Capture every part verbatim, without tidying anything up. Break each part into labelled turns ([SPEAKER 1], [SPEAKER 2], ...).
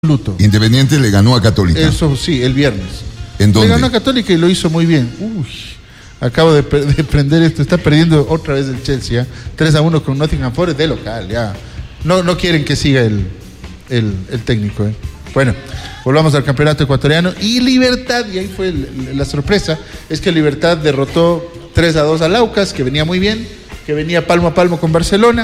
[SPEAKER 1] absoluto.
[SPEAKER 2] Independiente le ganó a Católica.
[SPEAKER 1] Eso sí, el viernes.
[SPEAKER 2] ¿En dónde?
[SPEAKER 1] Le ganó a Católica y lo hizo muy bien. Uy, acabo de, de prender esto. Está perdiendo otra vez el Chelsea. ¿eh? tres a uno con Nottingham Forest de local. Ya. No, no quieren que siga el, el, el técnico. ¿eh? Bueno, volvamos al campeonato ecuatoriano. Y Libertad, y ahí fue el, la sorpresa, es que Libertad derrotó tres a dos al Aucas, que venía muy bien, que venía palmo a palmo con Barcelona.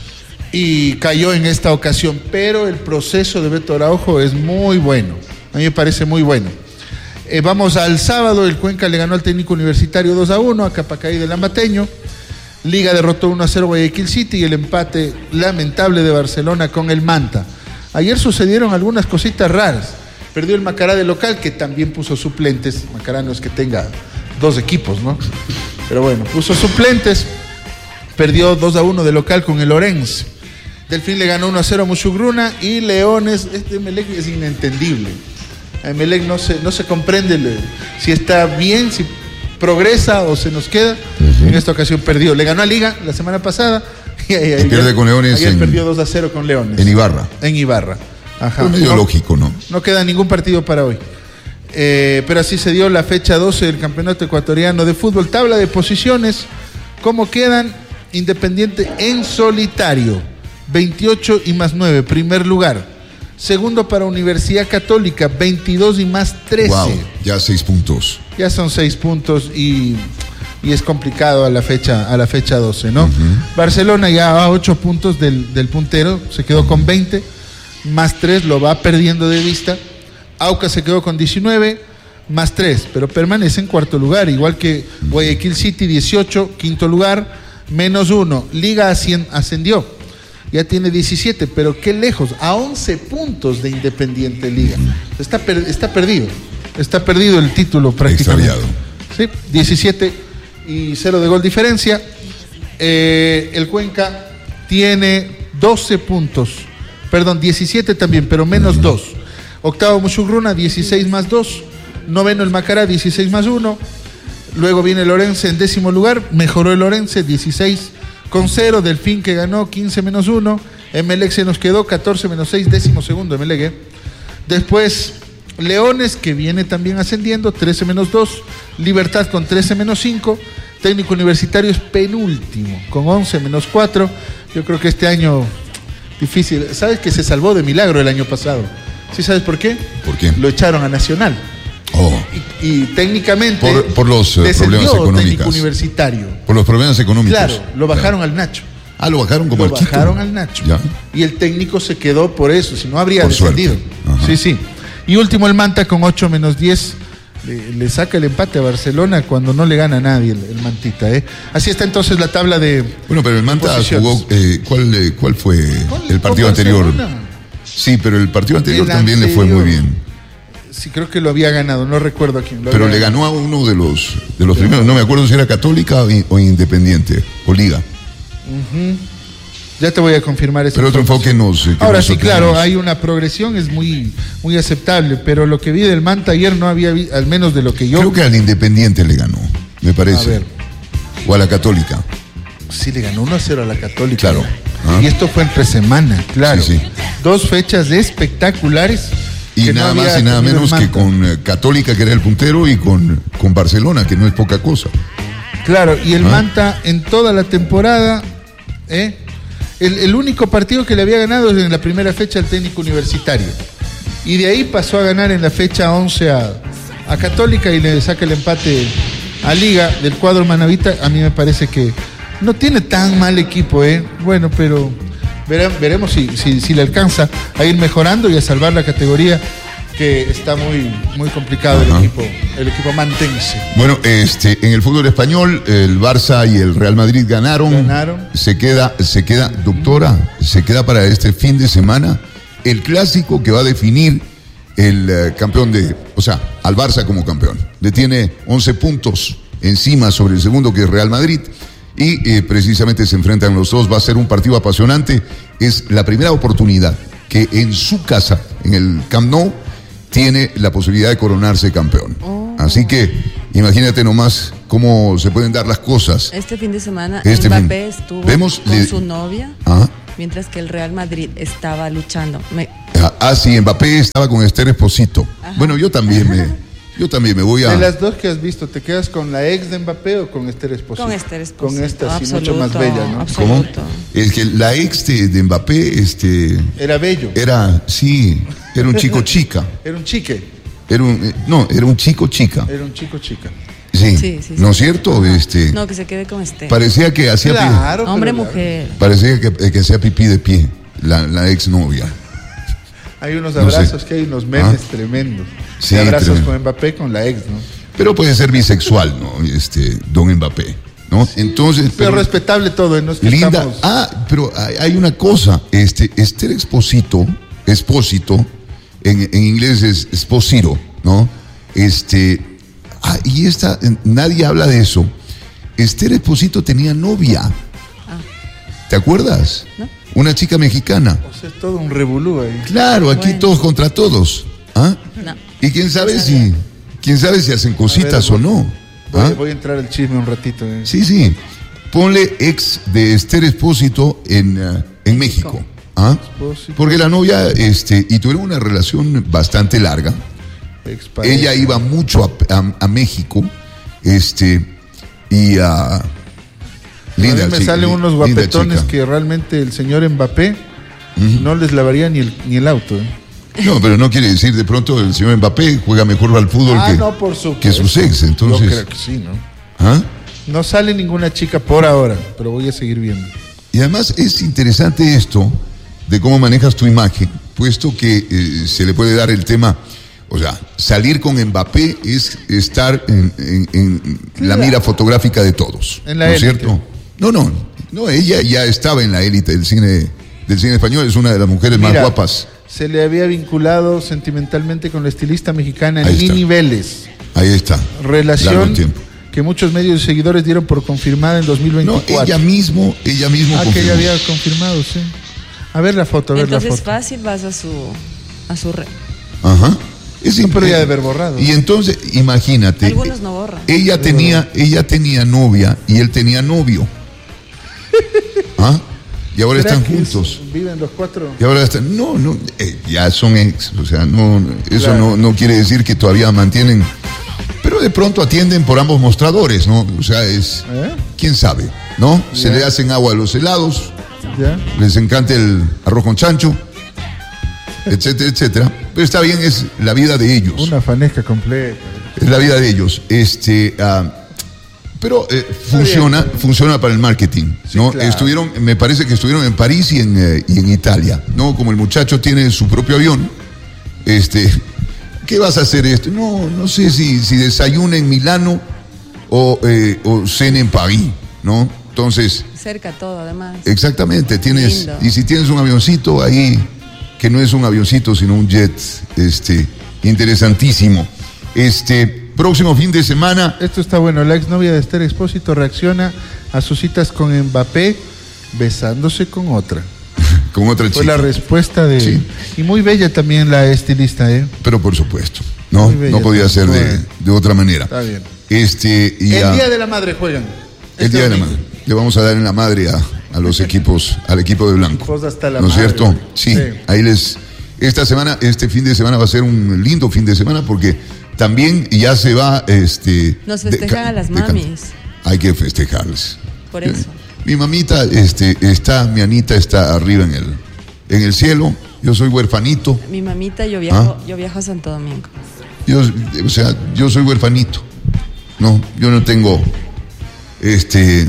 [SPEAKER 1] Y cayó en esta ocasión, pero el proceso de Beto Araujo es muy bueno, a mí me parece muy bueno. Eh, vamos al sábado, el Cuenca le ganó al Técnico Universitario dos a uno a Capacaí del Amateño. Liga derrotó uno a cero Guayaquil City y el empate lamentable de Barcelona con el Manta. Ayer sucedieron algunas cositas raras. Perdió el Macará de local, que también puso suplentes. Macará no es que tenga dos equipos, ¿no? Pero bueno, puso suplentes. Perdió dos a uno de local con el Orense. Delfín le ganó uno a cero a Mushugruna y Leones, este Emelec es inentendible. A Emelec no se, no se comprende le, si está bien, si progresa o se nos queda. Uh-huh. En esta ocasión perdió. Le ganó a Liga la semana pasada y, y, y
[SPEAKER 2] pierde con Leones.
[SPEAKER 1] Ayer
[SPEAKER 2] en,
[SPEAKER 1] perdió dos a cero con Leones.
[SPEAKER 2] En Ibarra.
[SPEAKER 1] En Ibarra. Ajá.
[SPEAKER 2] Es medio
[SPEAKER 1] no,
[SPEAKER 2] lógico, ¿no?
[SPEAKER 1] No queda ningún partido para hoy. Eh, pero así se dio la fecha doce del Campeonato Ecuatoriano de Fútbol. Tabla de posiciones. ¿Cómo quedan? Independiente en solitario. veintiocho y más nueve, primer lugar. Segundo para Universidad Católica, veintidós y más trece.
[SPEAKER 2] Wow, ya seis puntos.
[SPEAKER 1] Ya son seis puntos y, y es complicado a la fecha, a la fecha doce, ¿no? Uh-huh. Barcelona ya a ocho puntos del, del puntero, se quedó uh-huh. con veinte, más tres, lo va perdiendo de vista. Aucas se quedó con diecinueve, más tres, pero permanece en cuarto lugar, igual que Guayaquil City, dieciocho, quinto lugar, menos uno. Liga ascendió. Ya tiene diecisiete, pero qué lejos, a once puntos de Independiente Liga. Está, per, está perdido, está perdido el título prácticamente. Sí, diecisiete y cero de gol diferencia. Eh, el Cuenca tiene doce puntos, perdón, diecisiete también, pero menos dos. Octavo Mushugruna, dieciséis más dos. Noveno el Macará, dieciséis más uno. Luego viene el Orense en décimo lugar, mejoró el Orense, dieciséis con cero, Delfín que ganó quince menos uno, Emelec se nos quedó catorce menos seis, décimo segundo Emelec. ¿eh? Después Leones que viene también ascendiendo, trece menos dos, Libertad con trece menos cinco, Técnico Universitario es penúltimo con once menos cuatro. Yo creo que este año difícil, ¿sabes que se salvó de milagro el año pasado? ¿Sí sabes por qué?
[SPEAKER 2] ¿Por qué?
[SPEAKER 1] Lo echaron a Nacional.
[SPEAKER 2] Oh.
[SPEAKER 1] Y, y técnicamente
[SPEAKER 2] por, por los uh, problemas económicos.
[SPEAKER 1] Técnico Universitario.
[SPEAKER 2] Por los problemas económicos.
[SPEAKER 1] Claro, lo bajaron claro. al Nacho.
[SPEAKER 2] Ah, lo bajaron como
[SPEAKER 1] Lo
[SPEAKER 2] al Quito.
[SPEAKER 1] bajaron al Nacho.
[SPEAKER 2] ¿Ya?
[SPEAKER 1] Y el técnico se quedó por eso, si no habría
[SPEAKER 2] por
[SPEAKER 1] descendido. Sí, sí. Y último el Manta con ocho menos diez. Le, le saca el empate a Barcelona cuando no le gana a nadie el, el Mantita. ¿eh? Así está entonces la tabla de.
[SPEAKER 2] Bueno, pero el Manta jugó. Eh, ¿cuál, eh, ¿Cuál fue el partido anterior? Sí, pero el partido anterior el también anterior. le fue muy bien.
[SPEAKER 1] Sí, creo que lo había ganado, no recuerdo a quién. Lo
[SPEAKER 2] Pero le ganó a uno de los de los primeros, no me acuerdo si era Católica o, o Independiente, o Liga.
[SPEAKER 1] Uh-huh. Ya te voy a confirmar eso.
[SPEAKER 2] Pero otro enfoque nos... Eh,
[SPEAKER 1] Ahora sí, claro, tenemos. Hay una progresión, es muy, muy aceptable, pero lo que vi del Manta ayer no había visto, al menos de lo que yo...
[SPEAKER 2] Creo que al Independiente le ganó, me parece. A ver. O a la Católica.
[SPEAKER 1] Sí, le ganó uno a cero a la Católica.
[SPEAKER 2] Claro.
[SPEAKER 1] ¿Ah? Y esto fue entre semana, claro.
[SPEAKER 2] Sí, sí.
[SPEAKER 1] Dos fechas espectaculares...
[SPEAKER 2] Y nada no más y nada menos que con uh, Católica, que era el puntero, y con, con Barcelona, que no es poca cosa.
[SPEAKER 1] Claro, y el ¿Ah? Manta en toda la temporada, ¿eh? el, el único partido que le había ganado es en la primera fecha al Técnico Universitario. Y de ahí pasó a ganar en la fecha once a, a Católica y le saca el empate a Liga del cuadro manavita. A mí me parece que no tiene tan mal equipo, ¿eh? Bueno, pero... Veremos si, si, si le alcanza a ir mejorando y a salvar la categoría, que está muy, muy complicado el equipo, el equipo mantense.
[SPEAKER 2] Bueno, este, en el fútbol español, el Barça y el Real Madrid ganaron.
[SPEAKER 1] Ganaron.
[SPEAKER 2] Se queda, se queda, doctora, se queda para este fin de semana el clásico que va a definir el uh, campeón de, o sea, al Barça como campeón. Le tiene once puntos encima sobre el segundo, que es Real Madrid. Y eh, precisamente se enfrentan los dos, va a ser un partido apasionante. Es la primera oportunidad que en su casa, en el Camp Nou, tiene la posibilidad de coronarse campeón. Oh. Así que imagínate nomás cómo se pueden dar las cosas.
[SPEAKER 3] Este fin de semana
[SPEAKER 2] este
[SPEAKER 3] Mbappé fin... estuvo
[SPEAKER 2] ¿Vemos?
[SPEAKER 3] con
[SPEAKER 2] Le...
[SPEAKER 3] su novia.
[SPEAKER 2] ¿Ah?
[SPEAKER 3] mientras que el Real Madrid estaba luchando. Me...
[SPEAKER 2] Ah, ah, sí, Mbappé estaba con Esther Esposito. Ajá. Bueno, yo también me, yo también me voy a...
[SPEAKER 1] De las dos que has visto, ¿te quedas con la ex de Mbappé o con Esther Esposito?
[SPEAKER 3] Con Esther Esposito.
[SPEAKER 1] Con esta, sí,
[SPEAKER 3] absoluto,
[SPEAKER 1] mucho más bella, ¿no?
[SPEAKER 3] Absoluto.
[SPEAKER 2] ¿Cómo? Es que la ex de, de Mbappé, este...
[SPEAKER 1] Era bello.
[SPEAKER 2] Era, sí, era un chico chica.
[SPEAKER 1] Era un chique.
[SPEAKER 2] Era un, no, era un chico chica.
[SPEAKER 1] Era un chico chica.
[SPEAKER 2] Sí,
[SPEAKER 3] sí, sí,
[SPEAKER 2] ¿no es
[SPEAKER 3] sí.
[SPEAKER 2] cierto?
[SPEAKER 3] Ajá.
[SPEAKER 2] Este,
[SPEAKER 3] no, que se quede con este.
[SPEAKER 2] Parecía que hacía
[SPEAKER 1] claro,
[SPEAKER 2] pipí.
[SPEAKER 3] Hombre,
[SPEAKER 1] claro.
[SPEAKER 3] mujer.
[SPEAKER 2] Parecía que, que hacía pipí de pie, la, la ex novia.
[SPEAKER 1] Hay unos
[SPEAKER 2] No
[SPEAKER 1] abrazos
[SPEAKER 2] sé.
[SPEAKER 1] que hay unos memes
[SPEAKER 2] ¿Ah?
[SPEAKER 1] tremendos.
[SPEAKER 2] Sí,
[SPEAKER 1] De abrazos
[SPEAKER 2] tremendo.
[SPEAKER 1] con Mbappé con la ex, ¿no?
[SPEAKER 2] Pero puede ser bisexual, ¿no? Este, don Mbappé, ¿no? Entonces,
[SPEAKER 1] Pero,
[SPEAKER 2] pero,
[SPEAKER 1] respetable todo, ¿eh? No es que
[SPEAKER 2] linda.
[SPEAKER 1] estamos...
[SPEAKER 2] Ah, pero hay, hay una cosa, este, Esther Esposito, Espósito, en, en inglés es Esposito, ¿no? Este, ah, y esta, nadie habla de eso. Esther Esposito tenía novia.
[SPEAKER 3] Ah.
[SPEAKER 2] ¿Te acuerdas?
[SPEAKER 3] ¿No?
[SPEAKER 2] Una chica mexicana.
[SPEAKER 1] O sea, es todo un revolú ahí.
[SPEAKER 2] Claro, aquí
[SPEAKER 3] Bueno.
[SPEAKER 2] todos contra todos. ¿Ah?
[SPEAKER 3] No.
[SPEAKER 2] Y quién sabe
[SPEAKER 3] No
[SPEAKER 2] si,
[SPEAKER 3] sabía.
[SPEAKER 2] quién sabe si hacen cositas
[SPEAKER 1] voy-
[SPEAKER 2] o no.
[SPEAKER 1] Voy,
[SPEAKER 2] ¿Ah?
[SPEAKER 1] voy a entrar al chisme un ratito. ¿eh?
[SPEAKER 2] Sí, sí. Ponle ex de Esther Espósito en, uh, en México. ¿Ah?
[SPEAKER 1] Espósito.
[SPEAKER 2] Porque la novia, este, y tuvieron una relación bastante larga.
[SPEAKER 1] Expareja.
[SPEAKER 2] Ella iba mucho a, a- a México, este, y a
[SPEAKER 1] A
[SPEAKER 2] linda
[SPEAKER 1] mí me
[SPEAKER 2] chica,
[SPEAKER 1] salen
[SPEAKER 2] li-
[SPEAKER 1] unos
[SPEAKER 2] linda
[SPEAKER 1] guapetones
[SPEAKER 2] chica.
[SPEAKER 1] que realmente el señor Mbappé no les lavaría ni el, ni el auto. ¿eh?
[SPEAKER 2] No, pero no quiere decir de pronto el señor Mbappé juega mejor al fútbol
[SPEAKER 1] Ah,
[SPEAKER 2] que,
[SPEAKER 1] no, por supuesto.
[SPEAKER 2] que sus ex, entonces.
[SPEAKER 1] Yo creo que sí, ¿no?
[SPEAKER 2] ¿Ah?
[SPEAKER 1] No sale ninguna chica por ahora, pero voy a seguir viendo.
[SPEAKER 2] Y además es interesante esto de cómo manejas tu imagen, puesto que eh, se le puede dar el tema, o sea, salir con Mbappé es estar en, en- en la mira fotográfica de todos.
[SPEAKER 1] En la
[SPEAKER 2] ¿no es
[SPEAKER 1] élite.
[SPEAKER 2] cierto? No, no, no, ella ya estaba en la élite del cine, del cine español, es una de las mujeres más
[SPEAKER 1] Mira,
[SPEAKER 2] guapas.
[SPEAKER 1] Se le había vinculado sentimentalmente con la estilista mexicana
[SPEAKER 2] Ahí está.
[SPEAKER 1] Nini Vélez.
[SPEAKER 2] Ahí está. Largo
[SPEAKER 1] Relación
[SPEAKER 2] tiempo.
[SPEAKER 1] que muchos medios y seguidores dieron por confirmada en dos mil
[SPEAKER 2] No,
[SPEAKER 1] veinticuatro.
[SPEAKER 2] ella mismo, ella mismo
[SPEAKER 1] Ah, que
[SPEAKER 2] confirmó.
[SPEAKER 1] ella había confirmado, sí. A ver la foto, a ver
[SPEAKER 3] Entonces
[SPEAKER 1] la foto.
[SPEAKER 3] fácil vas a su a su red.
[SPEAKER 2] Ajá. Es
[SPEAKER 1] No, pero ya
[SPEAKER 2] imp-
[SPEAKER 1] de haber borrado.
[SPEAKER 2] Y entonces, imagínate.
[SPEAKER 3] Algunos no borran.
[SPEAKER 2] Ella tenía, ella tenía novia y él tenía novio. ¿Ah? Y ahora
[SPEAKER 1] ¿Será
[SPEAKER 2] están
[SPEAKER 1] que
[SPEAKER 2] juntos.
[SPEAKER 1] es- viven los cuatro?
[SPEAKER 2] Y ahora están. No, no, eh, ya son ex. O sea, no, eso
[SPEAKER 1] Claro.
[SPEAKER 2] no, no quiere decir que todavía mantienen. Pero de pronto atienden por ambos mostradores, ¿no? O sea, es.
[SPEAKER 1] ¿Eh?
[SPEAKER 2] ¿Quién sabe? ¿No? Se
[SPEAKER 1] Ya.
[SPEAKER 2] le hacen agua a los helados,
[SPEAKER 1] ¿Ya?
[SPEAKER 2] les encanta el arroz con chancho, etcétera, etcétera. Pero está bien, es la vida de ellos.
[SPEAKER 1] Una fanesca completa.
[SPEAKER 2] Es la vida de ellos. Este, ah, pero eh, funciona, funciona para el marketing,
[SPEAKER 1] Sí,
[SPEAKER 2] ¿no?
[SPEAKER 1] claro.
[SPEAKER 2] Estuvieron, me parece que estuvieron en París y en, eh, y en Italia, ¿no? Como el muchacho tiene su propio avión, este, ¿qué vas a hacer esto? No, no sé si, si desayuna en Milano o, eh, o cena en París, ¿no? Entonces,
[SPEAKER 3] Cerca todo, además.
[SPEAKER 2] exactamente, tienes,
[SPEAKER 3] Lindo.
[SPEAKER 2] y si tienes un avioncito ahí, que no es un avioncito, sino un jet, este, interesantísimo. Este, próximo fin de semana,
[SPEAKER 1] Esto está bueno. La exnovia de Esther Expósito reacciona a sus citas con Mbappé besándose con otra.
[SPEAKER 2] con otra
[SPEAKER 1] Fue la
[SPEAKER 2] chica.
[SPEAKER 1] respuesta de...
[SPEAKER 2] Sí.
[SPEAKER 1] Y muy bella también la estilista, ¿eh?
[SPEAKER 2] Pero por supuesto, no,
[SPEAKER 1] Muy bella
[SPEAKER 2] no podía ser
[SPEAKER 1] también.
[SPEAKER 2] de, de otra manera.
[SPEAKER 1] Está bien.
[SPEAKER 2] Este, y
[SPEAKER 1] El
[SPEAKER 2] a-
[SPEAKER 1] Día de la Madre juegan.
[SPEAKER 2] el
[SPEAKER 1] Este
[SPEAKER 2] día de la
[SPEAKER 1] domingo.
[SPEAKER 2] madre. Le vamos a dar en la madre a, a los equipos, al equipo de blanco.
[SPEAKER 1] Pues hasta la
[SPEAKER 2] ¿No es
[SPEAKER 1] madre,
[SPEAKER 2] cierto?
[SPEAKER 1] güey.
[SPEAKER 2] Sí,
[SPEAKER 1] Sí.
[SPEAKER 2] ahí les. Esta semana, este fin de semana va a ser un lindo fin de semana porque también ya se va. Este,
[SPEAKER 3] Nos
[SPEAKER 2] de
[SPEAKER 3] festejan
[SPEAKER 2] ca-
[SPEAKER 3] a las
[SPEAKER 2] de can-
[SPEAKER 3] mamis.
[SPEAKER 2] Hay que festejarles.
[SPEAKER 3] Por eso.
[SPEAKER 2] Mi mamita este, está, mi Anita está arriba en el, en el cielo. Yo soy huerfanito.
[SPEAKER 3] Mi mamita, yo viajo,
[SPEAKER 2] ¿Ah?
[SPEAKER 3] yo viajo a Santo Domingo.
[SPEAKER 2] Yo, o sea, yo soy huerfanito. No, yo no tengo. Este.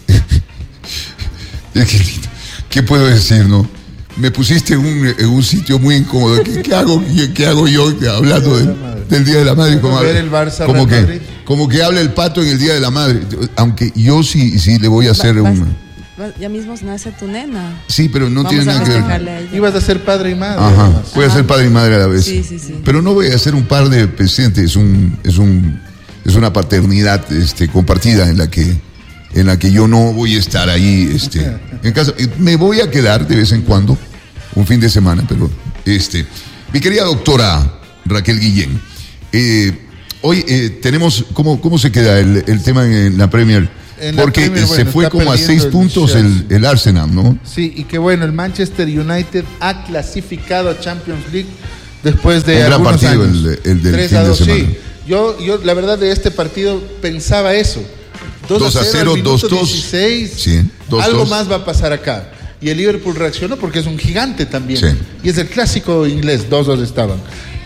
[SPEAKER 2] ¿Qué, qué puedo decir, no? Me pusiste en un, en un sitio muy incómodo. ¿Qué, qué hago, qué, qué hago yo hablando
[SPEAKER 1] Día de
[SPEAKER 2] de-
[SPEAKER 1] la Madre.
[SPEAKER 2] del Día de la Madre? Como,
[SPEAKER 1] Ver el Barça,
[SPEAKER 2] como
[SPEAKER 1] Real
[SPEAKER 2] que,
[SPEAKER 1] Madrid.
[SPEAKER 2] como que habla el pato en el Día de la Madre. Aunque yo sí, sí le voy a hacer
[SPEAKER 3] Va-
[SPEAKER 2] un.
[SPEAKER 3] vas- va- ya mismo nace tu nena.
[SPEAKER 2] Sí, pero no
[SPEAKER 3] Vamos
[SPEAKER 2] tiene
[SPEAKER 3] a
[SPEAKER 2] nada que ver.
[SPEAKER 3] festejarle a ella.
[SPEAKER 1] Ibas a ser padre y madre.
[SPEAKER 2] Ajá,
[SPEAKER 1] además.
[SPEAKER 2] voy a ser padre y madre a la vez.
[SPEAKER 3] Sí, sí, sí.
[SPEAKER 2] Pero no voy a hacer un par de presentes, es un, es un, es una paternidad este, compartida en la que, en la que yo no voy a estar ahí, este, en casa. Me voy a quedar de vez en cuando, un fin de semana, pero este, mi querida doctora Raquel Guillén, eh, hoy eh, tenemos, ¿cómo, cómo se queda el, el tema en la Premier?
[SPEAKER 1] En la
[SPEAKER 2] Porque
[SPEAKER 1] Premier,
[SPEAKER 2] se
[SPEAKER 1] bueno,
[SPEAKER 2] fue
[SPEAKER 1] está
[SPEAKER 2] como a
[SPEAKER 1] perdiendo
[SPEAKER 2] seis
[SPEAKER 1] el
[SPEAKER 2] puntos el,
[SPEAKER 1] Chelsea.
[SPEAKER 2] el Arsenal, ¿no?
[SPEAKER 1] Sí, y que bueno, el Manchester United ha clasificado a Champions League después de
[SPEAKER 2] Un gran
[SPEAKER 1] algunos
[SPEAKER 2] partido
[SPEAKER 1] años.
[SPEAKER 2] el- el del
[SPEAKER 1] tres
[SPEAKER 2] fin
[SPEAKER 1] a
[SPEAKER 2] de
[SPEAKER 1] dos,
[SPEAKER 2] semana.
[SPEAKER 1] sí. Yo, yo, la verdad, de este partido pensaba eso.
[SPEAKER 2] dos a cero,
[SPEAKER 1] al minuto
[SPEAKER 2] dos dos.
[SPEAKER 1] dieciséis.
[SPEAKER 2] Sí, dos
[SPEAKER 1] Algo
[SPEAKER 2] dos.
[SPEAKER 1] más va a pasar acá. Y el Liverpool reaccionó porque es un gigante también.
[SPEAKER 2] Sí.
[SPEAKER 1] Y es el clásico inglés, dos dos estaban.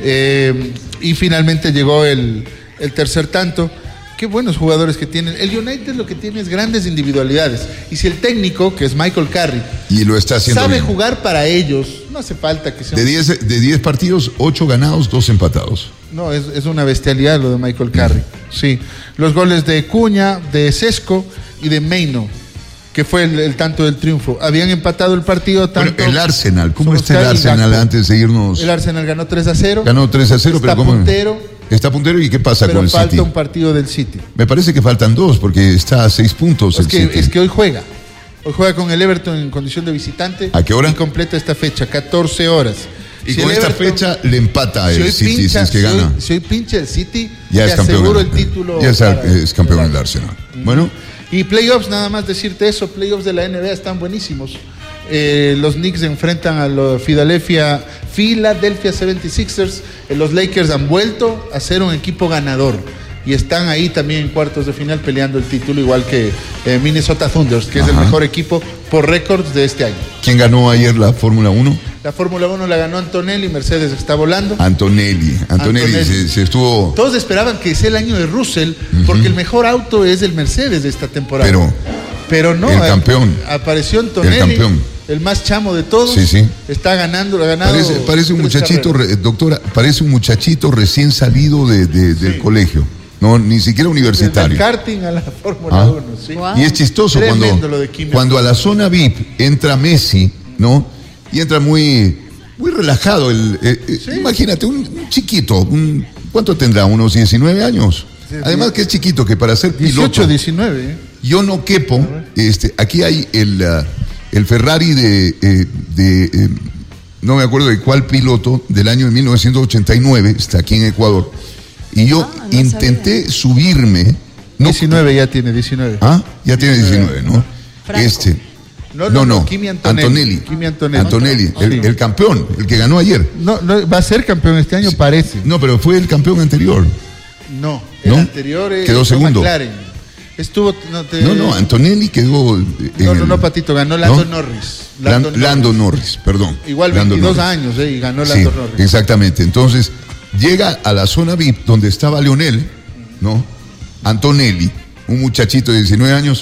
[SPEAKER 1] Eh, y finalmente llegó el, el tercer tanto. Qué buenos jugadores que tienen. El United lo que tiene es grandes individualidades. Y si el técnico, que es Michael Carrick,
[SPEAKER 2] Y lo está haciendo
[SPEAKER 1] sabe
[SPEAKER 2] bien.
[SPEAKER 1] jugar para ellos, no hace falta que sea...
[SPEAKER 2] De diez de diez partidos, ocho ganados, dos empatados.
[SPEAKER 1] No, es, es una bestialidad lo de Michael Carrick. Sí. Los goles de Cuña, de Sesco y de Meino, que fue el, el tanto del triunfo. Habían empatado el partido tanto...
[SPEAKER 2] Pero el Arsenal, ¿cómo
[SPEAKER 1] Solskjaer
[SPEAKER 2] está el
[SPEAKER 1] y
[SPEAKER 2] Arsenal
[SPEAKER 1] Gakpo.
[SPEAKER 2] antes de irnos?
[SPEAKER 1] El Arsenal ganó tres a cero.
[SPEAKER 2] Ganó tres a cero,
[SPEAKER 1] Está
[SPEAKER 2] pero ¿cómo?
[SPEAKER 1] puntero,
[SPEAKER 2] Está puntero, ¿y qué pasa
[SPEAKER 1] pero
[SPEAKER 2] con el
[SPEAKER 1] falta
[SPEAKER 2] City?
[SPEAKER 1] un partido del City.
[SPEAKER 2] Me parece que faltan dos, porque está a seis puntos
[SPEAKER 1] Es
[SPEAKER 2] el
[SPEAKER 1] que,
[SPEAKER 2] City.
[SPEAKER 1] es que hoy juega. Hoy juega con el Everton en condición de visitante.
[SPEAKER 2] ¿A qué hora?
[SPEAKER 1] Y completa esta fecha, catorce horas.
[SPEAKER 2] Y
[SPEAKER 1] Si
[SPEAKER 2] con
[SPEAKER 1] el
[SPEAKER 2] esta
[SPEAKER 1] Everton-
[SPEAKER 2] fecha le empata
[SPEAKER 1] si
[SPEAKER 2] el
[SPEAKER 1] hoy
[SPEAKER 2] City,
[SPEAKER 1] pincha,
[SPEAKER 2] si es que
[SPEAKER 1] si hoy-
[SPEAKER 2] gana.
[SPEAKER 1] si hoy pincha el City,
[SPEAKER 2] Ya
[SPEAKER 1] te
[SPEAKER 2] es campeón.
[SPEAKER 1] aseguro el título.
[SPEAKER 2] Ya es,
[SPEAKER 1] para-
[SPEAKER 2] es campeón
[SPEAKER 1] para-
[SPEAKER 2] el Arsenal. Bueno,
[SPEAKER 1] Y playoffs, nada más decirte eso, playoffs de la N B A están buenísimos. Eh, los Knicks se enfrentan a los Philadelphia, Philadelphia setenta y seis ers. Eh, los Lakers han vuelto a ser un equipo ganador y están ahí también en cuartos de final peleando el título, igual que eh, Minnesota Thunders, que es el
[SPEAKER 2] Ajá.
[SPEAKER 1] mejor equipo por récords de este año.
[SPEAKER 2] ¿quién ganó ayer la Fórmula uno?
[SPEAKER 1] La Fórmula uno la ganó Antonelli, Mercedes está volando.
[SPEAKER 2] Antonelli. Antonelli,
[SPEAKER 1] Antonelli.
[SPEAKER 2] Se, se estuvo...
[SPEAKER 1] Todos esperaban que sea el año de Russell, porque el mejor auto es el Mercedes de esta temporada.
[SPEAKER 2] Pero
[SPEAKER 1] Pero no,
[SPEAKER 2] el
[SPEAKER 1] eh,
[SPEAKER 2] campeón.
[SPEAKER 1] apareció Antonelli,
[SPEAKER 2] El campeón.
[SPEAKER 1] el más chamo de todos.
[SPEAKER 2] Sí, sí.
[SPEAKER 1] Está ganando, ha ganado.
[SPEAKER 2] Parece, parece un
[SPEAKER 1] tres
[SPEAKER 2] muchachito,
[SPEAKER 1] carreras.
[SPEAKER 2] re- doctora, parece un muchachito recién salido de, de- del
[SPEAKER 1] Sí.
[SPEAKER 2] colegio. No, ni siquiera
[SPEAKER 1] Desde el
[SPEAKER 2] universitario.
[SPEAKER 1] karting a la Fórmula
[SPEAKER 2] Ah.
[SPEAKER 1] uno, sí.
[SPEAKER 3] Guau.
[SPEAKER 2] Y es chistoso
[SPEAKER 1] Tremendo
[SPEAKER 2] cuando,
[SPEAKER 1] lo de Kimi.
[SPEAKER 2] cuando a la zona V I P entra Messi, ¿no? Y entra muy, muy relajado. El, eh, eh,
[SPEAKER 1] Sí.
[SPEAKER 2] Imagínate, un, un chiquito, un, ¿cuánto tendrá? ¿Unos diecinueve años?
[SPEAKER 1] Sí,
[SPEAKER 2] Además que es chiquito, que para ser
[SPEAKER 1] dieciocho,
[SPEAKER 2] piloto,
[SPEAKER 1] diecinueve. ¿eh?
[SPEAKER 2] yo no quepo. Este, aquí hay el, ah, el Ferrari de, eh, de eh, no me acuerdo de cuál piloto, del año de mil novecientos ochenta y nueve, está aquí en Ecuador. Y yo
[SPEAKER 3] Ah, no
[SPEAKER 2] intenté subirme. No,
[SPEAKER 1] diecinueve ya tiene, diecinueve.
[SPEAKER 2] Ah, ya tiene diecinueve, ¿no?
[SPEAKER 3] Franco.
[SPEAKER 2] Este.
[SPEAKER 1] No,
[SPEAKER 2] No,
[SPEAKER 1] no,
[SPEAKER 2] no.
[SPEAKER 1] Kimi Antonelli.
[SPEAKER 2] Antonelli.
[SPEAKER 1] Kimi Antonelli.
[SPEAKER 2] Antonelli, el,
[SPEAKER 1] Sí.
[SPEAKER 2] el campeón, el que ganó ayer.
[SPEAKER 1] No, no, va a ser campeón este año, parece.
[SPEAKER 2] No, pero fue el campeón anterior.
[SPEAKER 1] No, el
[SPEAKER 2] ¿No?
[SPEAKER 1] anterior es
[SPEAKER 2] Quedó
[SPEAKER 1] fue
[SPEAKER 2] segundo.
[SPEAKER 1] McLaren. Estuvo. No, te-
[SPEAKER 2] No, no, Antonelli quedó. en
[SPEAKER 1] No, no,
[SPEAKER 2] el-
[SPEAKER 1] no, Patito, ganó Lando
[SPEAKER 2] ¿no?
[SPEAKER 1] Norris.
[SPEAKER 2] Lando, Lando Norris, perdón.
[SPEAKER 1] Igual
[SPEAKER 2] Lando
[SPEAKER 1] veintidós
[SPEAKER 2] Norris.
[SPEAKER 1] años, ¿eh? Y ganó
[SPEAKER 2] Sí,
[SPEAKER 1] Lando Norris.
[SPEAKER 2] exactamente. Entonces, llega a la zona V I P donde estaba Leonel, ¿no? Antonelli, un muchachito de diecinueve años.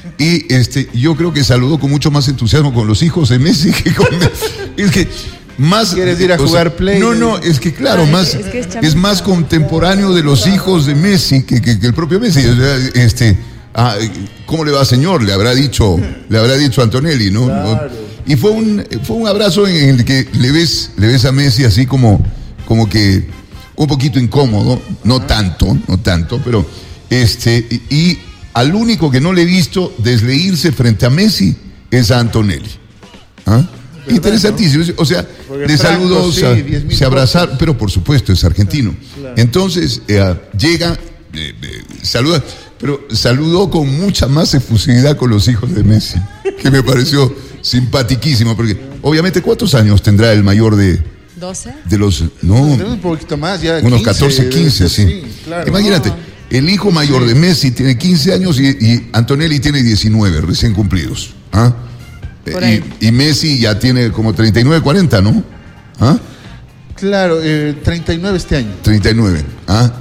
[SPEAKER 2] Y este, yo creo que saludó con mucho más entusiasmo con los hijos de Messi que con. Es que más.
[SPEAKER 1] ¿Quieres ir a
[SPEAKER 2] o sea,
[SPEAKER 1] jugar play?
[SPEAKER 2] No, no, es que claro,
[SPEAKER 3] Ah, es
[SPEAKER 2] más.
[SPEAKER 3] que- es que es
[SPEAKER 2] Es,
[SPEAKER 3] chamito.
[SPEAKER 2] más contemporáneo de los hijos de Messi que, que- que el propio Messi. O sea, este. Ah, ¿cómo le va, señor? Le habrá dicho, le habrá dicho Antonelli, ¿no?
[SPEAKER 1] Claro.
[SPEAKER 2] Y fue un, fue un abrazo en el que le ves, le ves a Messi así como, como que un poquito incómodo, no tanto, no tanto, pero este, y, y al único que no le he visto desleírse frente a Messi es a Antonelli. ¿Ah? Interesantísimo, o sea,
[SPEAKER 1] Porque
[SPEAKER 2] de
[SPEAKER 1] Franco,
[SPEAKER 2] saludos,
[SPEAKER 1] sí,
[SPEAKER 2] a-
[SPEAKER 1] diez mil
[SPEAKER 2] se abrazaron, pero por supuesto es argentino.
[SPEAKER 1] Claro.
[SPEAKER 2] Entonces eh, llega, eh, eh, saluda, pero saludó con mucha más efusividad con los hijos de Messi, que me pareció simpatiquísimo, porque obviamente ¿cuántos años tendrá el mayor de,
[SPEAKER 3] ¿doce?
[SPEAKER 2] de los, no,
[SPEAKER 1] Tenemos un poquito más, ya.
[SPEAKER 2] unos
[SPEAKER 1] quince,
[SPEAKER 2] catorce,
[SPEAKER 1] debe
[SPEAKER 2] quince,
[SPEAKER 1] ser,
[SPEAKER 2] sí.
[SPEAKER 1] claro.
[SPEAKER 2] Imagínate,
[SPEAKER 3] No.
[SPEAKER 2] el hijo mayor de Messi tiene quince años y, y Antonelli tiene diecinueve, recién cumplidos. ¿Ah?
[SPEAKER 3] Por
[SPEAKER 2] Eh,
[SPEAKER 3] ahí.
[SPEAKER 2] Y, y Messi ya tiene como treinta y nueve, cuarenta, ¿no? ¿Ah?
[SPEAKER 1] Claro, eh, treinta y nueve este año.
[SPEAKER 2] treinta y nueve. ¿Ah?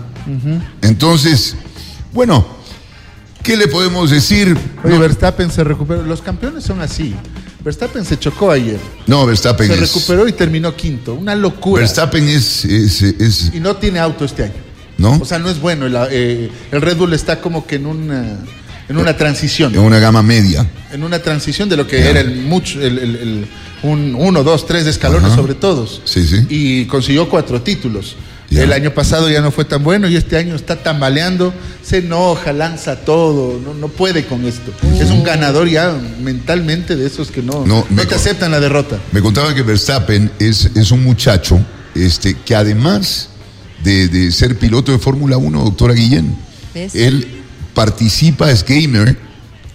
[SPEAKER 2] Entonces, bueno, ¿qué le podemos decir?
[SPEAKER 1] Oye,
[SPEAKER 2] No,
[SPEAKER 1] Verstappen se recuperó. Los campeones son así. Verstappen se chocó ayer.
[SPEAKER 2] no, Verstappen
[SPEAKER 1] Se
[SPEAKER 2] es.
[SPEAKER 1] recuperó y terminó quinto. Una locura.
[SPEAKER 2] Verstappen es, es, es-
[SPEAKER 1] Y no tiene auto este año.
[SPEAKER 2] ¿no?
[SPEAKER 1] O sea, no es bueno. El, eh, el Red Bull está como que en una, en una transición.
[SPEAKER 2] En una gama media.
[SPEAKER 1] En una transición de lo que
[SPEAKER 2] Ya.
[SPEAKER 1] era el mucho, el, el- el- un uno, dos, tres escalones
[SPEAKER 2] Ajá.
[SPEAKER 1] sobre todos.
[SPEAKER 2] Sí, sí.
[SPEAKER 1] Y consiguió cuatro títulos.
[SPEAKER 2] Ya.
[SPEAKER 1] El año pasado ya no fue tan bueno y este año está tambaleando, se enoja, lanza todo, no, no puede con esto. Es un ganador ya mentalmente de esos que no,
[SPEAKER 2] No,
[SPEAKER 1] no,
[SPEAKER 2] me
[SPEAKER 1] te
[SPEAKER 2] con-
[SPEAKER 1] aceptan la derrota.
[SPEAKER 2] Me contaba que Verstappen es, es un muchacho este, que además de, de ser piloto de Fórmula uno, doctora Guillén,
[SPEAKER 3] ¿Ves?
[SPEAKER 2] él participa, es gamer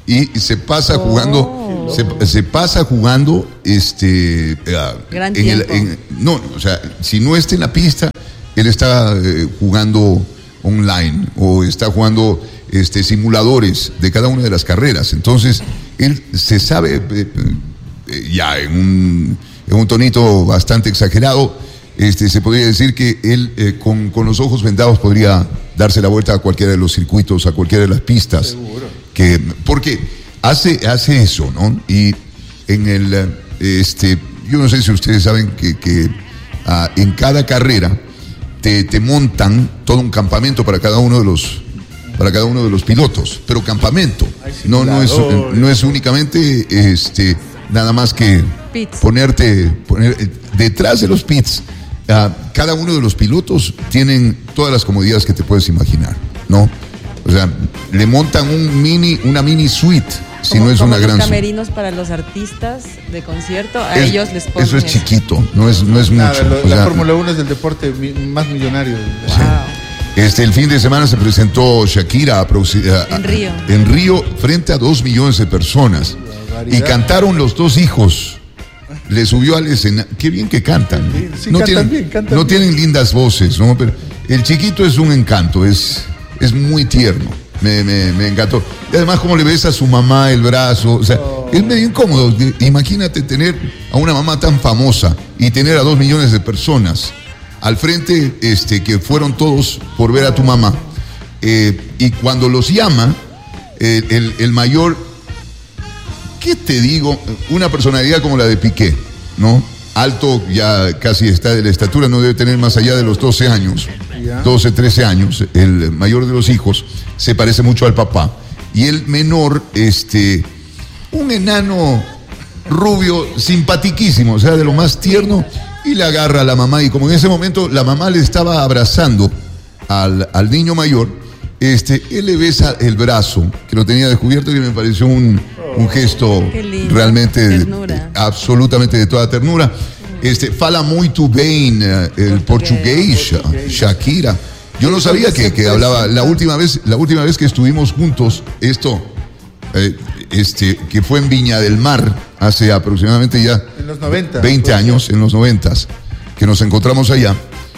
[SPEAKER 2] y se pasa jugando,
[SPEAKER 3] Oh.
[SPEAKER 2] se, se pasa jugando, este, eh,
[SPEAKER 3] Gran
[SPEAKER 2] en el,
[SPEAKER 3] tiempo.
[SPEAKER 2] en- no, o sea, si no está en la pista, él está eh, jugando online o está jugando este, simuladores de cada una de las carreras. Entonces, él se sabe eh, eh, ya en un, en un tonito bastante exagerado, este, se podría decir que él eh, con, con los ojos vendados podría darse la vuelta a cualquiera de los circuitos, a cualquiera de las pistas.
[SPEAKER 1] Seguro.
[SPEAKER 2] Que, porque hace, hace eso, ¿no? Y en el, eh, este, yo no sé si ustedes saben que, que ah, en cada carrera te, te montan todo un campamento para cada uno de los, para cada uno de los pilotos, pero campamento.
[SPEAKER 1] Hay
[SPEAKER 2] No, no es,
[SPEAKER 1] simuladores.
[SPEAKER 2] no es únicamente, este, nada más que
[SPEAKER 3] Pits.
[SPEAKER 2] ponerte, poner eh, detrás de los pits. ah, cada uno de los pilotos tienen todas las comodidades que te puedes imaginar, ¿no? O sea, le montan un mini, una mini suite, si
[SPEAKER 3] Como-
[SPEAKER 2] no es
[SPEAKER 3] como
[SPEAKER 2] una gran
[SPEAKER 3] los
[SPEAKER 2] suite.
[SPEAKER 3] camerinos para los artistas de concierto, a
[SPEAKER 2] Es-
[SPEAKER 3] ellos les ponen
[SPEAKER 2] eso es chiquito, no es, no es
[SPEAKER 1] Nada,
[SPEAKER 2] mucho.
[SPEAKER 1] lo-
[SPEAKER 2] O
[SPEAKER 1] la
[SPEAKER 2] sea,
[SPEAKER 1] Fórmula uno es el deporte mi- más millonario.
[SPEAKER 3] Wow.
[SPEAKER 2] Este, el fin de semana se presentó Shakira a proxi- a-
[SPEAKER 3] En Río.
[SPEAKER 2] en Río frente a dos millones de personas.
[SPEAKER 1] Barbaridad.
[SPEAKER 2] Y cantaron los dos hijos. Le subió al escenario. Qué bien que cantan.
[SPEAKER 1] Sí, sí,
[SPEAKER 2] no
[SPEAKER 1] cantan
[SPEAKER 2] tienen,
[SPEAKER 1] bien, cantan
[SPEAKER 2] no
[SPEAKER 1] bien.
[SPEAKER 2] tienen lindas voces, ¿no? Pero el chiquito es un encanto, es, es muy tierno. Me, me, me encantó. Y además, como le ves a su mamá el brazo, o sea, es medio incómodo. Imagínate tener a una mamá tan famosa y tener a dos millones de personas al frente, este, que fueron todos por ver a tu mamá. Eh, y cuando los llama, eh, el, el mayor, ¿qué te digo? Una personalidad como la de Piqué, ¿no? Alto, ya casi está de la estatura, no debe tener más allá de los doce años,
[SPEAKER 1] Ya.
[SPEAKER 2] doce, trece años. El mayor de los hijos se parece mucho al papá. Y el menor, este, un enano rubio, simpatiquísimo, o sea, de lo más tierno, y le agarra a la mamá. Y como en ese momento la mamá le estaba abrazando al, al niño mayor, este, él le besa el brazo, que lo tenía descubierto, y me pareció un, un gesto
[SPEAKER 3] Qué lindo.
[SPEAKER 2] realmente de-
[SPEAKER 3] Ternura.
[SPEAKER 2] absolutamente de toda ternura. Este, fala muito bem eh, el portugués,
[SPEAKER 1] Portugués.
[SPEAKER 2] Shakira. Yo no sabía que, que hablaba. La última vez, la última vez que estuvimos juntos, esto, eh, este, que fue en Viña del Mar, hace aproximadamente ya
[SPEAKER 1] En los noventa.
[SPEAKER 2] veinte años, en los noventas, que nos encontramos allá,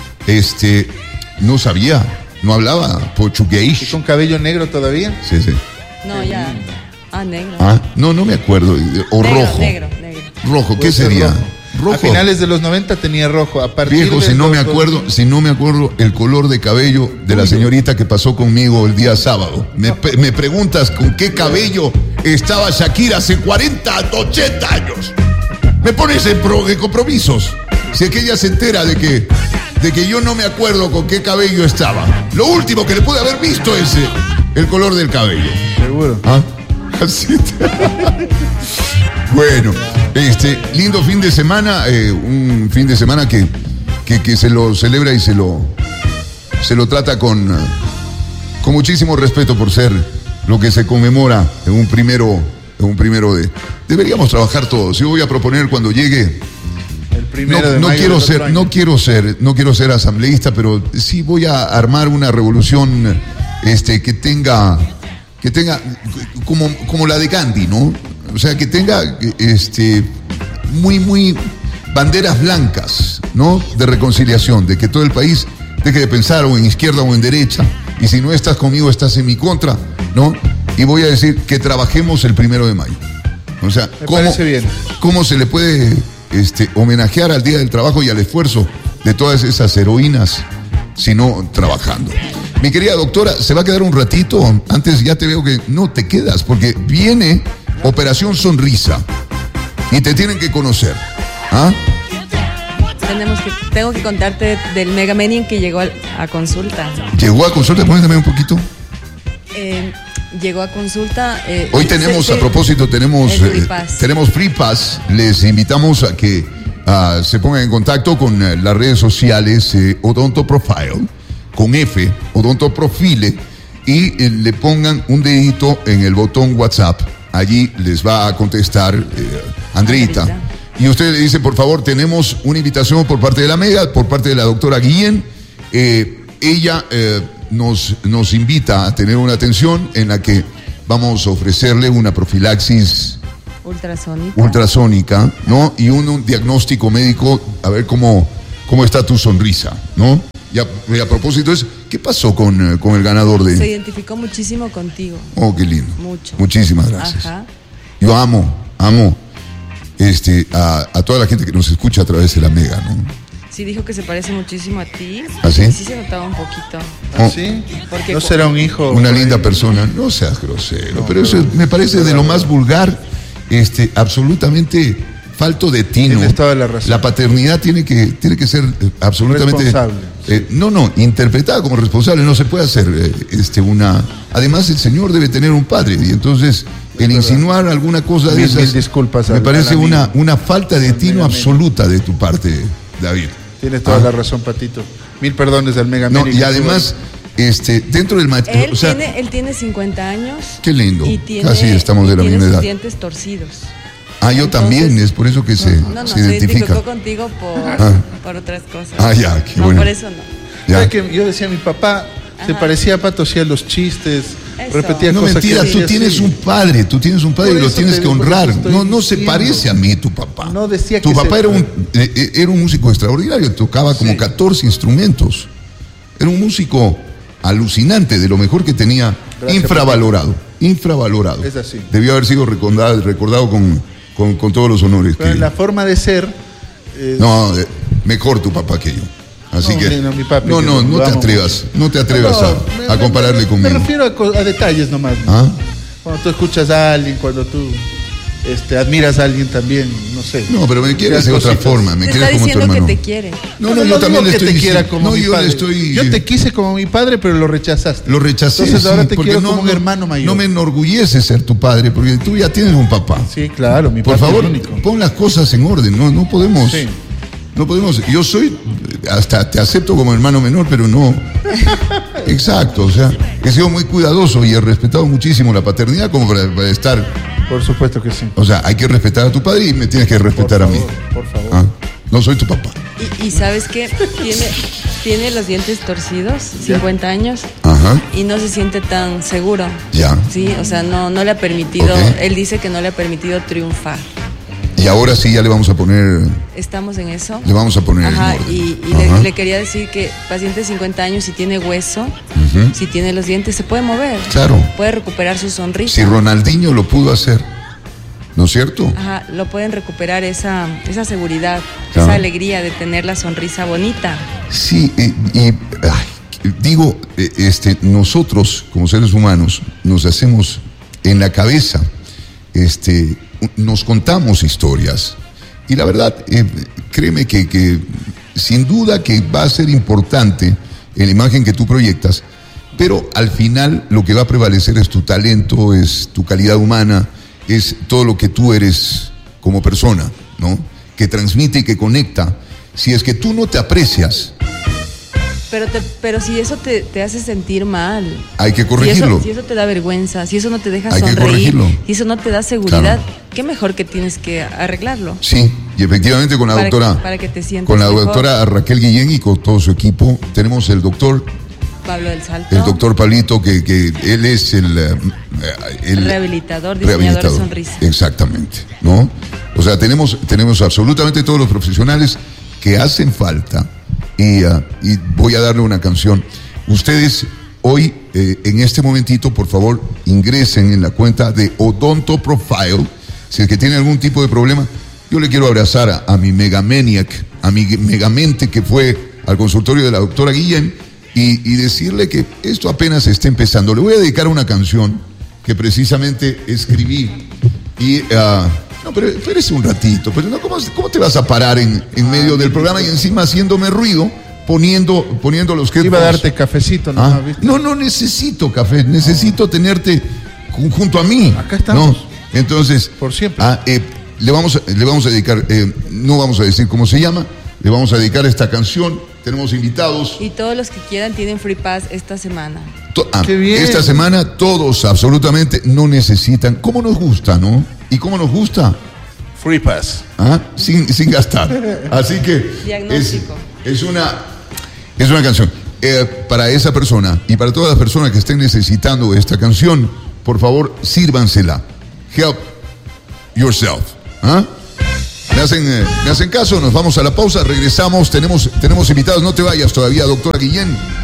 [SPEAKER 2] este, no sabía, no hablaba
[SPEAKER 1] Y
[SPEAKER 2] portugués.
[SPEAKER 1] con cabello negro todavía.
[SPEAKER 2] Sí, sí.
[SPEAKER 3] No, ya. Ah, negro.
[SPEAKER 2] Ah, no, no me acuerdo. O
[SPEAKER 3] negro,
[SPEAKER 2] rojo.
[SPEAKER 3] Negro, negro.
[SPEAKER 2] Rojo, ¿qué
[SPEAKER 1] Puede ser
[SPEAKER 2] sería?
[SPEAKER 1] rojo.
[SPEAKER 2] Rojo.
[SPEAKER 1] A finales de los noventa tenía rojo. A partir
[SPEAKER 2] Viejo,
[SPEAKER 1] de
[SPEAKER 2] si no
[SPEAKER 1] los
[SPEAKER 2] me acuerdo,
[SPEAKER 1] dos mil,
[SPEAKER 2] si no me acuerdo el color de cabello de la señorita que pasó conmigo el día sábado. Me, pe- me preguntas con qué cabello estaba Shakira hace cuarenta, ochenta años. Me pones en, pro- en compromisos. Si es que ella se entera de que, de que yo no me acuerdo con qué cabello estaba. Lo último que le pude haber visto es eh, el color del cabello.
[SPEAKER 1] Seguro.
[SPEAKER 2] ¿Ah? Así te- Bueno, este lindo fin de semana, eh, un fin de semana que, que, que se lo celebra y se lo, se lo trata con, eh, con muchísimo respeto por ser lo que se conmemora en un primero, en un primero de. Deberíamos trabajar todos. Yo voy a proponer cuando llegue.
[SPEAKER 1] El primero
[SPEAKER 2] No,
[SPEAKER 1] de
[SPEAKER 2] no
[SPEAKER 1] mayo
[SPEAKER 2] quiero
[SPEAKER 1] del otro
[SPEAKER 2] ser,
[SPEAKER 1] año.
[SPEAKER 2] no quiero ser, no quiero ser asambleísta, pero sí voy a armar una revolución, este, que tenga, que tenga, como, como la de Gandhi, ¿no? O sea, que tenga, este, muy, muy banderas blancas, ¿no? De reconciliación, de que todo el país deje de pensar o en izquierda o en derecha, y si no estás conmigo, estás en mi contra, ¿no? Y voy a decir que trabajemos el primero de mayo. O sea,
[SPEAKER 1] Me
[SPEAKER 2] ¿cómo,
[SPEAKER 1] parece bien.
[SPEAKER 2] ¿cómo se le puede este, homenajear al Día del Trabajo y al esfuerzo de todas esas heroínas, sino trabajando? Mi querida doctora, ¿se va a quedar un ratito? Antes ya te veo que no te quedas, porque viene Operación Sonrisa y te tienen que conocer. ¿Ah?
[SPEAKER 3] Tenemos que, tengo que contarte del Mega Menin que llegó al- a consulta.
[SPEAKER 2] Llegó a consulta, cuéntame un poquito.
[SPEAKER 3] Eh, llegó a consulta. eh,
[SPEAKER 2] Hoy
[SPEAKER 3] se-
[SPEAKER 2] tenemos,
[SPEAKER 3] se-
[SPEAKER 2] a propósito, tenemos,
[SPEAKER 3] el Free
[SPEAKER 2] eh,
[SPEAKER 3] Pass.
[SPEAKER 2] tenemos Free Pass. Les invitamos a que ah, se pongan en contacto con eh, las redes sociales eh, Odonto Profile, con F, Odonto Profile, y eh, le pongan un dedito en el botón WhatsApp. Allí les va a contestar eh, Andreita.
[SPEAKER 3] Andreita.
[SPEAKER 2] Y usted le dice, por favor, tenemos una invitación por parte de la Mega, por parte de la doctora Guillén. Eh, ella eh, nos, nos invita a tener una atención en la que vamos a ofrecerle una profilaxis
[SPEAKER 3] ultrasónica,
[SPEAKER 2] ultrasónica, ¿no? Y un, un diagnóstico médico, a ver cómo, cómo está tu sonrisa, ¿no? Y a, y a propósito de eso, ¿qué pasó con, con el ganador de...?
[SPEAKER 3] Se identificó muchísimo contigo.
[SPEAKER 2] Oh, qué lindo.
[SPEAKER 3] Mucho.
[SPEAKER 2] Muchísimas gracias.
[SPEAKER 3] Ajá.
[SPEAKER 2] Yo amo, amo este, a, a toda la gente que nos escucha a través de la Mega, ¿no?
[SPEAKER 3] Sí, dijo que se parece muchísimo a ti.
[SPEAKER 2] ¿Ah, sí?
[SPEAKER 3] Sí se notaba un poquito.
[SPEAKER 2] Oh,
[SPEAKER 1] ¿Sí?
[SPEAKER 3] Porque
[SPEAKER 1] ¿No
[SPEAKER 3] cu-
[SPEAKER 1] será un hijo?
[SPEAKER 2] una linda persona. No seas grosero,
[SPEAKER 1] No,
[SPEAKER 2] pero eso
[SPEAKER 1] pero-
[SPEAKER 2] me parece de lo más vulgar, este, absolutamente falto de tino.
[SPEAKER 1] Tienes toda la razón.
[SPEAKER 2] La paternidad tiene que, tiene que ser eh, absolutamente...
[SPEAKER 1] Responsable.
[SPEAKER 2] eh, no, no, interpretada como responsable. No se puede hacer eh, este, una... Además, el señor debe tener un padre, y entonces el insinuar alguna cosa de
[SPEAKER 1] Mil,
[SPEAKER 2] esas...
[SPEAKER 1] mil disculpas
[SPEAKER 2] me
[SPEAKER 1] al-
[SPEAKER 2] parece
[SPEAKER 1] al amigo.
[SPEAKER 2] una, una falta de
[SPEAKER 1] Al
[SPEAKER 2] tino
[SPEAKER 1] Mega
[SPEAKER 2] absoluta de tu parte, David.
[SPEAKER 1] Tienes toda
[SPEAKER 2] Ah.
[SPEAKER 1] la razón, Patito. Mil perdones al Mega
[SPEAKER 2] No,
[SPEAKER 1] Man.
[SPEAKER 2] y además, este, dentro del matrimonio...
[SPEAKER 3] Él,
[SPEAKER 2] O sea,
[SPEAKER 3] tiene, él tiene cincuenta años.
[SPEAKER 2] qué lindo.
[SPEAKER 3] Y tiene,
[SPEAKER 2] Casi estamos de
[SPEAKER 3] y
[SPEAKER 2] la
[SPEAKER 3] tiene
[SPEAKER 2] misma
[SPEAKER 3] sus
[SPEAKER 2] edad.
[SPEAKER 3] dientes torcidos.
[SPEAKER 2] Ah, yo
[SPEAKER 3] Entonces-
[SPEAKER 2] también, es por eso que se,
[SPEAKER 3] No, no,
[SPEAKER 2] se
[SPEAKER 3] se
[SPEAKER 2] identifica.
[SPEAKER 3] identificó contigo por,
[SPEAKER 2] Ah.
[SPEAKER 3] por otras cosas.
[SPEAKER 2] Ah, ya, qué
[SPEAKER 3] no,
[SPEAKER 2] bueno.
[SPEAKER 3] por eso no.
[SPEAKER 2] Ya.
[SPEAKER 1] ¿Sabes que yo decía, mi papá se
[SPEAKER 3] Ajá.
[SPEAKER 1] parecía a Pato, hacía los chistes,
[SPEAKER 3] Eso.
[SPEAKER 1] repetía
[SPEAKER 2] No,
[SPEAKER 1] cosas
[SPEAKER 2] mentira,
[SPEAKER 1] que
[SPEAKER 2] tú
[SPEAKER 1] decía
[SPEAKER 2] tienes
[SPEAKER 1] así.
[SPEAKER 2] un padre, tú tienes un padre
[SPEAKER 1] Por
[SPEAKER 2] y lo
[SPEAKER 1] eso
[SPEAKER 2] tienes
[SPEAKER 1] te
[SPEAKER 2] que
[SPEAKER 1] digo, por
[SPEAKER 2] honrar.
[SPEAKER 1] eso estoy
[SPEAKER 2] No, no se
[SPEAKER 1] diciendo.
[SPEAKER 2] parece a mí tu papá.
[SPEAKER 1] No decía
[SPEAKER 2] Tu
[SPEAKER 1] que
[SPEAKER 2] papá
[SPEAKER 1] se-
[SPEAKER 2] era un, eh, eh, era un músico extraordinario, tocaba como
[SPEAKER 1] Sí.
[SPEAKER 2] catorce instrumentos. Era un músico alucinante, de lo mejor que tenía,
[SPEAKER 1] Gracias,
[SPEAKER 2] infravalorado, infravalorado.
[SPEAKER 1] Es así.
[SPEAKER 2] Debió haber sido recordado, recordado con, con, con todos los honores.
[SPEAKER 1] Pero
[SPEAKER 2] que-
[SPEAKER 1] en la forma de ser. eh,
[SPEAKER 2] No, eh, mejor tu papá que yo. Así
[SPEAKER 1] No,
[SPEAKER 2] que
[SPEAKER 1] no, mi papi,
[SPEAKER 2] no,
[SPEAKER 1] que
[SPEAKER 2] no,
[SPEAKER 1] lo
[SPEAKER 2] no te
[SPEAKER 1] amo
[SPEAKER 2] atrevas, no te atrevas
[SPEAKER 1] no,
[SPEAKER 2] a,
[SPEAKER 1] me-
[SPEAKER 2] a compararle
[SPEAKER 1] me,
[SPEAKER 2] conmigo.
[SPEAKER 1] Me refiero a, co- a detalles nomás. ¿no?
[SPEAKER 2] ¿Ah?
[SPEAKER 1] Cuando tú escuchas a alguien, cuando tú este, admiras a alguien también, no sé.
[SPEAKER 2] No, pero me quieres de
[SPEAKER 1] Esas
[SPEAKER 2] otra
[SPEAKER 1] cositas.
[SPEAKER 2] forma, me
[SPEAKER 3] Te
[SPEAKER 2] quieres
[SPEAKER 3] está
[SPEAKER 2] como tu
[SPEAKER 3] diciendo que
[SPEAKER 2] hermano.
[SPEAKER 3] te quiere.
[SPEAKER 2] No, no,
[SPEAKER 1] Pero
[SPEAKER 2] yo
[SPEAKER 1] no
[SPEAKER 2] también
[SPEAKER 1] digo
[SPEAKER 2] le
[SPEAKER 1] que
[SPEAKER 2] estoy
[SPEAKER 1] te quiera
[SPEAKER 2] diciendo.
[SPEAKER 1] como
[SPEAKER 2] No,
[SPEAKER 1] mi
[SPEAKER 2] yo
[SPEAKER 1] padre.
[SPEAKER 2] le estoy.
[SPEAKER 1] Yo te quise como mi padre, pero lo rechazaste.
[SPEAKER 2] Lo rechacé.
[SPEAKER 1] Entonces ahora
[SPEAKER 2] sí,
[SPEAKER 1] te
[SPEAKER 2] porque
[SPEAKER 1] quiero
[SPEAKER 2] no,
[SPEAKER 1] como un
[SPEAKER 2] no-
[SPEAKER 1] hermano mayor.
[SPEAKER 2] No me enorgullece ser tu padre, porque tú ya tienes un papá.
[SPEAKER 1] Sí, claro, mi
[SPEAKER 2] Por
[SPEAKER 1] papá
[SPEAKER 2] favor,
[SPEAKER 1] es el único.
[SPEAKER 2] pon las cosas en orden. No, no podemos.
[SPEAKER 1] Sí.
[SPEAKER 2] No podemos. Yo soy, hasta te acepto como hermano menor, pero no. Exacto, o sea, he sido muy cuidadoso y he respetado muchísimo la paternidad como para, para estar.
[SPEAKER 1] Por supuesto que sí.
[SPEAKER 2] O sea, hay que respetar a tu padre y me tienes que respetar
[SPEAKER 1] Por
[SPEAKER 2] a mí.
[SPEAKER 1] favor, por favor.
[SPEAKER 2] Ah, no soy tu papá.
[SPEAKER 3] Y, y sabes qué, tiene, tiene los dientes torcidos, cincuenta años,
[SPEAKER 2] Ajá,
[SPEAKER 3] y no se siente tan seguro.
[SPEAKER 2] ya.
[SPEAKER 3] Sí, o sea, no, no le ha permitido,
[SPEAKER 2] Ok.
[SPEAKER 3] él dice que no le ha permitido triunfar.
[SPEAKER 2] Y ahora sí ya le vamos a poner,
[SPEAKER 3] Estamos en eso.
[SPEAKER 2] le vamos a poner
[SPEAKER 3] Ajá,
[SPEAKER 2] en orden.
[SPEAKER 3] y, y
[SPEAKER 2] Ajá.
[SPEAKER 3] le, le quería decir que paciente de cincuenta años, si tiene hueso,
[SPEAKER 2] Ujú.
[SPEAKER 3] si tiene los dientes, se puede mover.
[SPEAKER 2] Claro.
[SPEAKER 3] Puede recuperar su sonrisa.
[SPEAKER 2] Si Ronaldinho lo pudo hacer, ¿no es cierto?
[SPEAKER 3] Ajá, lo pueden recuperar esa, esa seguridad,
[SPEAKER 2] Claro.
[SPEAKER 3] esa alegría de tener la sonrisa bonita.
[SPEAKER 2] Sí, y, y, ay, digo, eh, este, nosotros como seres humanos nos hacemos en la cabeza, este, nos contamos historias. Y la verdad, eh, créeme que, que sin duda que va a ser importante en la imagen que tú proyectas, pero al final lo que va a prevalecer es tu talento, es tu calidad humana, es todo lo que tú eres como persona, ¿no? Que transmite y que conecta. Si es que tú no te aprecias,
[SPEAKER 3] Pero, te, pero si eso te, te hace sentir mal,
[SPEAKER 2] hay que
[SPEAKER 3] si
[SPEAKER 2] corregirlo.
[SPEAKER 3] eso, si eso te da vergüenza, si eso no te deja
[SPEAKER 2] Hay que
[SPEAKER 3] sonreír,
[SPEAKER 2] corregirlo.
[SPEAKER 3] si eso no te da seguridad,
[SPEAKER 2] Claro.
[SPEAKER 3] qué mejor que tienes que arreglarlo.
[SPEAKER 2] Sí, y efectivamente con la
[SPEAKER 3] Para que-
[SPEAKER 2] doctora,
[SPEAKER 3] para que te sientas
[SPEAKER 2] con la
[SPEAKER 3] mejor.
[SPEAKER 2] doctora Raquel Guillén y con todo su equipo, tenemos el doctor,
[SPEAKER 3] Pablo del Salto,
[SPEAKER 2] el doctor Pablito, que, que él es el, eh, el
[SPEAKER 3] rehabilitador, diseñador de sonrisa.
[SPEAKER 2] Exactamente, ¿no? O sea, tenemos, tenemos absolutamente todos los profesionales que hacen falta y, ah, y voy a darle una canción. Ustedes hoy, eh, en este momentito, por favor, ingresen en la cuenta de Odonto Profile. Si es que tiene algún tipo de problema, yo le quiero abrazar a, a mi megamaniac, a mi megamente que fue al consultorio de la doctora Guillén y, y decirle que esto apenas está empezando. Le voy a dedicar una canción que precisamente escribí y... ah, no, pero espérese un ratito, pero no, ¿cómo, cómo te vas a parar en, en medio del programa y encima haciéndome ruido, poniendo, poniendo los headphones?
[SPEAKER 1] Iba a darte cafecito, ¿no?
[SPEAKER 2] ¿Ah?
[SPEAKER 1] ¿Viste?
[SPEAKER 2] No, no necesito café, necesito tenerte ju- junto a mí.
[SPEAKER 1] Acá estamos.
[SPEAKER 2] ¿no? Entonces,
[SPEAKER 1] Por siempre.
[SPEAKER 2] ah, eh, le, vamos a, le vamos a dedicar, eh, no vamos a decir cómo se llama, le vamos a dedicar esta canción. Tenemos invitados.
[SPEAKER 3] Y todos los que quieran tienen Free Pass esta semana.
[SPEAKER 2] To- ah,
[SPEAKER 1] Qué bien.
[SPEAKER 2] Esta semana todos absolutamente no necesitan. ¿Cómo nos gusta, no? ¿Y cómo nos gusta?
[SPEAKER 1] Free Pass.
[SPEAKER 2] ¿Ah? Sin, sin gastar. Así que es,
[SPEAKER 3] Diagnóstico.
[SPEAKER 2] es una es una canción. Eh, para esa persona y para todas las personas que estén necesitando esta canción, por favor, sírvansela. Help yourself. ¿Ah? ¿Me hacen, eh, ¿Me hacen caso? Nos vamos a la pausa, regresamos. Tenemos, tenemos invitados, no te vayas todavía, doctora Guillén.